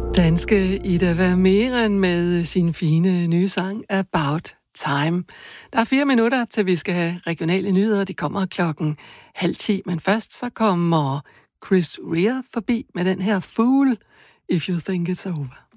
Danske Ida Vermeeren med sin fine nye sang About Time. Der er 4 minutter, til vi skal have regionale nyheder. De kommer 9:30, men først så kommer Chris Rea forbi med den her Fool, If You Think It's Over.